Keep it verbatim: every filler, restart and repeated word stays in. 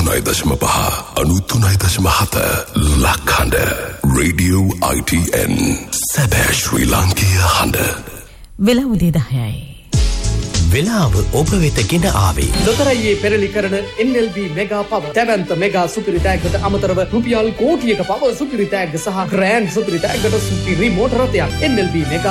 අනූතුනයි දශම පහ අනූතුනයි දශම හත ලක්හඬ රේඩියෝ I T N සැබෑ ශ්‍රී ලාංකීය හඬ. වෙලා උදේ දහයයි. වෙලාව ඔබ වෙත ගෙන ආවේ ලොතරැයියේ පෙරලි කරන N L B mega power දැවැන්ත මෙගා සුපිරි තෑග්ගට අමතරව රුපියල් කෝටියක පවර් සුපිරි තෑග්ග සහ ග්‍රෑන්ඩ් සුපිරි තෑග්ගට සුපිරි මෝටර රථයක් N L B මෙගා